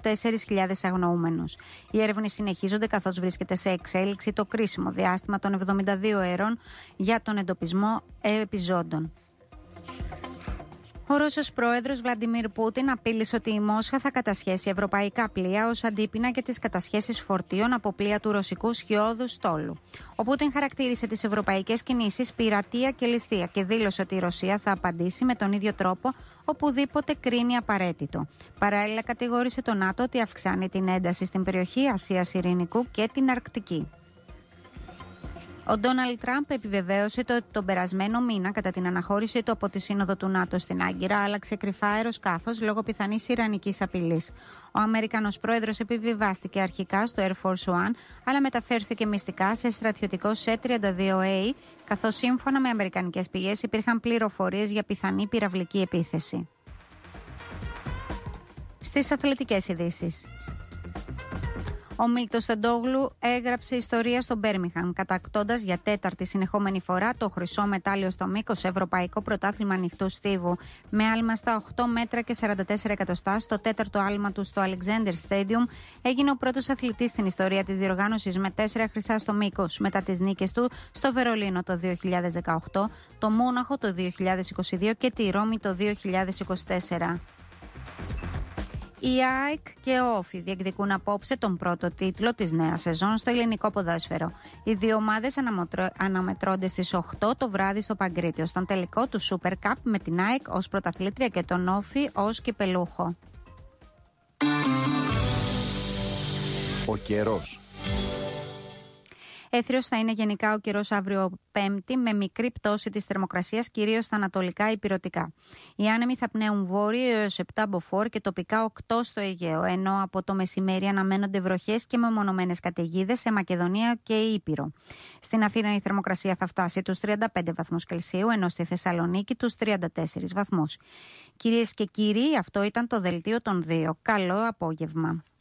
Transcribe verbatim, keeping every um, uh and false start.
τέσσερις χιλιάδες αγνοούμενους. Οι έρευνες συνεχίζονται καθώς βρίσκεται σε εξέλιξη το κρίσιμο διάστημα των εβδομήντα δύο ώρων για τον εντοπισμό επιζώντων. Ο Ρώσος πρόεδρος Βλαντιμίρ Πούτιν απείλησε ότι η Μόσχα θα κατασχέσει ευρωπαϊκά πλοία ως αντίπεινα για τις κατασχέσεις φορτίων από πλοία του ρωσικού σκιώδου στόλου. Ο Πούτιν χαρακτήρισε τις ευρωπαϊκές κινήσεις πειρατεία και ληστεία και δήλωσε ότι η Ρωσία θα απαντήσει με τον ίδιο τρόπο οπουδήποτε κρίνει απαραίτητο. Παράλληλα, κατηγόρησε το ΝΑΤΟ ότι αυξάνει την ένταση στην περιοχή Ασίας Ειρηνικού και την Αρκτική. Ο Ντόναλντ Τραμπ επιβεβαίωσε ότι το, τον περασμένο μήνα, κατά την αναχώρησή του από τη Σύνοδο του ΝΑΤΟ στην Άγκυρα, άλλαξε κρυφά αεροσκάφος λόγω πιθανής ιρανικής απειλής. Ο Αμερικανός πρόεδρος επιβιβάστηκε αρχικά στο Air Force One, αλλά μεταφέρθηκε μυστικά σε στρατιωτικό σι τριάντα δύο έι, καθώς σύμφωνα με αμερικανικές πηγές υπήρχαν πληροφορίες για πιθανή πυραυλική επίθεση. Στις αθλητικές ειδήσεις. Ο Μίλτος Τεντόγλου έγραψε ιστορία στο Μπέρμιγχαμ, κατακτώντας για τέταρτη συνεχόμενη φορά το χρυσό μετάλλιο στο μήκος Ευρωπαϊκό Πρωτάθλημα Ανοιχτού Στίβου, με άλμα στα οκτώ μέτρα και σαράντα τέσσερα εκατοστά. Στο τέταρτο άλμα του στο Alexander Stadium έγινε ο πρώτος αθλητής στην ιστορία της διοργάνωσης με τέσσερα χρυσά στο μήκος, μετά τις νίκες του στο Βερολίνο το δύο χιλιάδες δεκαοκτώ, το Μόναχο το δύο χιλιάδες είκοσι δύο και τη Ρώμη το δύο χιλιάδες είκοσι τέσσερα. Η ΑΕΚ και ο Όφη διεκδικούν απόψε τον πρώτο τίτλο της νέας σεζόν στο ελληνικό ποδόσφαιρο. Οι δύο ομάδες αναμετρώνται στις οκτώ το βράδυ στο Παγκρίτιο, στον τελικό του Super Cup με την ΑΕΚ ως πρωταθλήτρια και τον Όφη ως κυπελούχο. Ο καιρός. Έθριος θα είναι γενικά ο καιρός αύριο Πέμπτη, με μικρή πτώση της θερμοκρασίας, κυρίως στα ανατολικά ηπειρωτικά. Οι άνεμοι θα πνέουν βόρειο έως επτά μποφόρ και τοπικά οκτώ στο Αιγαίο, ενώ από το μεσημέρι αναμένονται βροχές και μεμονωμένες καταιγίδες σε Μακεδονία και Ήπειρο. Στην Αθήνα η θερμοκρασία θα φτάσει τους τριάντα πέντε βαθμούς Κελσίου, ενώ στη Θεσσαλονίκη τους τριάντα τέσσερις βαθμούς. Κυρίες και κύριοι, αυτό ήταν το δελτίο των δύο. Καλό απόγευμα.